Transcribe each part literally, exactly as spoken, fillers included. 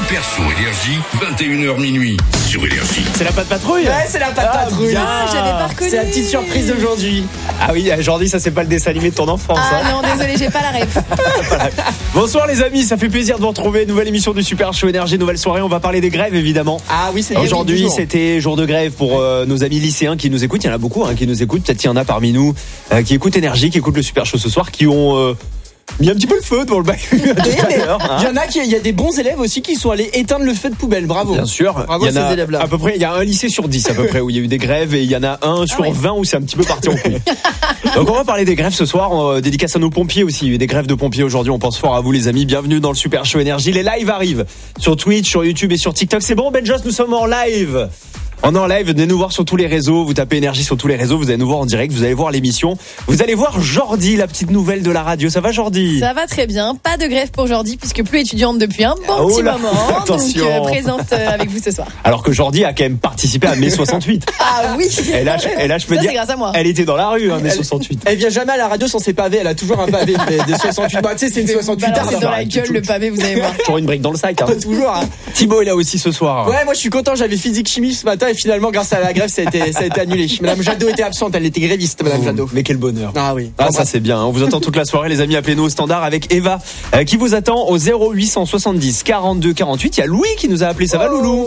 Super Show Énergie, vingt et une heures minuit sur Énergie. C'est la patte patrouille. Ouais, c'est la patte ah, patrouille. Ah, j'avais pas reconnu. C'est la petite surprise d'aujourd'hui. Ah oui, aujourd'hui, ça c'est pas le dessin animé de ton enfance. Ah hein. non, désolé, j'ai pas la ref. Bonsoir les amis, ça fait plaisir de vous retrouver. Nouvelle émission du Super Show Énergie, nouvelle soirée. On va parler des grèves évidemment. Ah oui, c'est Aujourd'hui, c'était jour de grève pour euh, nos amis lycéens qui nous écoutent. Il y en a beaucoup hein, qui nous écoutent. Peut-être qu'il y en a parmi nous euh, qui écoutent Énergie, qui écoutent le Super Show ce soir, qui ont euh, mis un petit peu le feu devant le bac. Il y en a qui, il y a des bons élèves aussi qui sont allés éteindre le feu de poubelle. Bravo. Bien sûr. Bravo il y en à ces a élèves-là. à peu près, il y a un lycée sur dix à peu près où il y a eu des grèves et il y en a un sur Ah ouais. vingt où c'est un petit peu parti en couille. Donc on va parler des grèves ce soir. On euh, dédicace à nos pompiers aussi. Il y a eu des grèves de pompiers aujourd'hui. On pense fort à vous les amis. Bienvenue dans le Super Show Énergie. Les lives arrivent sur Twitch, sur YouTube et sur TikTok. C'est bon, Benjos, nous sommes en live. On est en live, venez nous voir sur tous les réseaux, vous tapez Énergie sur tous les réseaux, vous allez nous voir en direct, vous allez voir l'émission. Vous allez voir Jordi, la petite nouvelle de la radio. Ça va Jordi? Ça va très bien, pas de grève pour Jordi puisque plus étudiante depuis un bon Oh petit là, moment. attention. Donc euh, présente euh, avec vous ce soir. Alors que Jordi a quand même participé à mai soixante-huit. Ah oui. Et là, je, et là, je peux Ça, dire, c'est grâce à moi. elle était dans la rue, hein, mai Elle- soixante-huit. Elle vient jamais à la radio sans ses pavés. Elle a toujours un pavé des, des soixante-huit. Bah, tu sais, c'est une soixante-huit Balancer tard. dans la gueule le pavé, vous allez voir. Toujours une brique dans le sac. Hein. Pas toujours. Hein. Thibaut est là aussi ce soir. Ouais, moi je suis content. J'avais physique chimie ce matin et finalement, grâce à la grève, ça a été, ça a été annulé. Madame Jadot était absente. Elle était gréviste, Madame Jadot. Mais quel bonheur. Ah oui. Ah ça c'est bien, on vous attend toute la soirée les amis, appelez-nous au standard avec Eva euh, qui vous attend au zéro huit cent soixante-dix quarante-deux quarante-huit. Il y a Louis qui nous a appelé, ça va Loulou?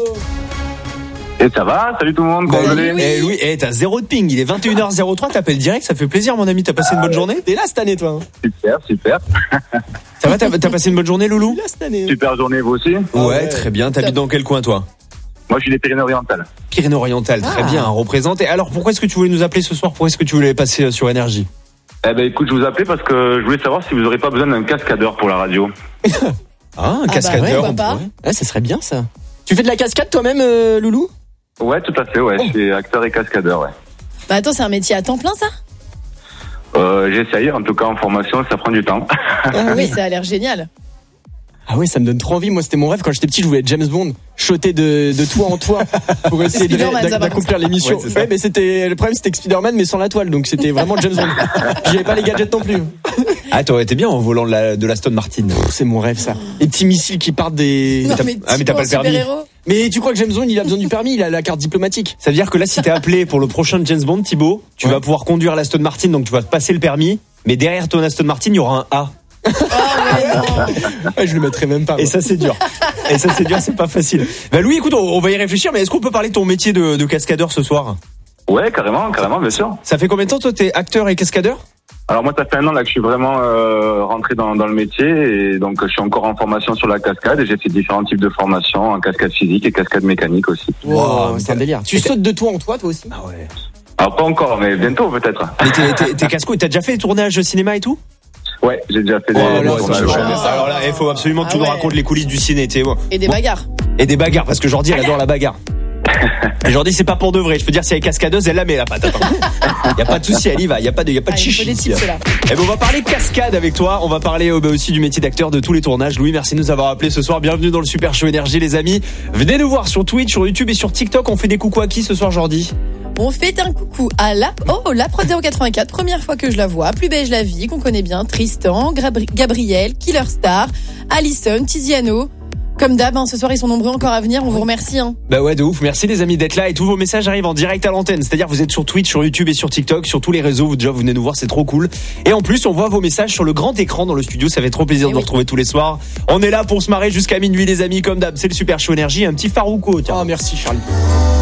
Et ça va, salut tout le monde, comment vous allez? Eh Louis, eh, t'as zéro de ping, il est vingt et une heures zéro trois, t'appelles direct, ça fait plaisir mon ami, t'as passé une bonne journée? T'es là cette année, toi. hein. Super, super. Ça va, t'as, t'as passé une bonne journée Loulou? T'es là cette année. Super journée, vous aussi? Ouais, ouais. très bien, t'habites dans quel coin toi? Moi, je suis des Pyrénées-Orientales. Pyrénées-Orientales, très Ah. bien, représente. Et alors pourquoi est-ce que tu voulais nous appeler ce soir? Pourquoi est-ce que tu voulais passer euh, sur Énergie? Eh ben, écoute, je vous appelais parce que je voulais savoir si vous aurez pas besoin d'un cascadeur pour la radio. Ah, un bah cascadeur. ouais, pourquoi on pas. pourrait. Ouais, ça serait bien ça. Tu fais de la cascade toi-même, euh, Loulou? Ouais, tout à fait, ouais, je suis acteur et cascadeur, ouais. Bah attends, c'est un métier à temps plein ça? Euh, j'essaye, en tout cas en formation, ça prend du temps. Ah Oui, ça a l'air génial. Ah ouais, ça me donne trop envie. Moi, c'était mon rêve quand j'étais petit. Je voulais être James Bond, sauter de, de toit en toit pour essayer de- Spider-Man, ça, par d'accomplir l'émission. Ouais, c'est ça. Ouais, mais c'était le problème, c'était que Spider-Man, mais sans la toile, donc c'était vraiment James Bond. Puis j'avais pas les gadgets non plus. Ah t'aurais été bien en volant de la, de l'Aston Martin. Pff, c'est mon rêve, ça. Les petits missiles qui partent des. Non, t'as- mais ah, mais t'as Thibaut, pas le permis. super-héros. Mais tu crois que James Bond, il a besoin du permis? Il a la carte diplomatique. Ça veut dire que là si t'es appelé pour le prochain James Bond Thibaut, tu Ouais. vas pouvoir conduire l'Aston Martin, donc tu vas te passer le permis, mais derrière ton Aston Martin il y aura un A. Oh mais non. Ouais, je le mettrais même pas. Et moi. ça c'est dur. Et ça c'est dur, c'est pas facile. Bah Louis, écoute, on, on va y réfléchir, mais est-ce qu'on peut parler de ton métier de, de cascadeur ce soir? Ouais, carrément, carrément, bien sûr. Ça fait combien de temps toi t'es acteur et cascadeur? Alors moi, ça fait un an là que je suis vraiment euh, rentré dans, dans le métier et donc je suis encore en formation sur la cascade et j'ai fait différents types de formations en cascade physique et cascade mécanique aussi. Wow, c'est un délire. Tu sautes de toit en toit, toi aussi? Ah ouais. Alors pas encore, mais bientôt peut-être. Mais t'es, t'es, t'es casse-couille, t'as déjà fait les tournages cinéma et tout? Ouais, j'ai déjà fait des, Oh des là, tournages, ça, ouais. je- ouais. Alors là, il faut absolument que tu Ah nous ouais. racontes les coulisses du ciné, t'es bon. Et des Bon. bagarres. Et des bagarres, parce que Jordi, elle adore la bagarre. Et Jordi, c'est pas pour de vrai. Je peux dire, si elle est cascadeuse, elle la met la patate. Il y a pas de souci, elle y va. Il y a pas de, il y a pas de Ah, il faut chichi. des ici. tips là. Eh ben, on va parler cascade avec toi. On va parler euh, bah, aussi du métier d'acteur, de tous les tournages. Louis, merci de nous avoir appelés ce soir. Bienvenue dans le Super Show Énergie, les amis. Venez nous voir sur Twitch, sur YouTube et sur TikTok. On fait des coucous à qui ce soir, Jordi? On fait un coucou à la oh la Prod zéro quatre-vingt-quatre, première fois que je la vois, Plus beige la vie, qu'on connaît bien, Tristan, Grabri- Gabriel, Killer Star, Alison, Tiziano. Comme d'hab, hein, ce soir ils sont nombreux encore à venir, on vous remercie. Hein. Bah ouais, de ouf. Merci les amis d'être là et tous vos messages arrivent en direct à l'antenne. C'est-à-dire vous êtes sur Twitch, sur YouTube et sur TikTok, sur tous les réseaux. Vous déjà vous venez nous voir, c'est trop cool. Et en plus, on voit vos messages sur le grand écran dans le studio. Ça fait trop plaisir Et de vous oui. retrouver tous les soirs. On est là pour se marrer jusqu'à minuit les amis, comme d'hab. C'est le Super Show Énergie, un petit Farouco. Tiens. Ah, merci, Charlie.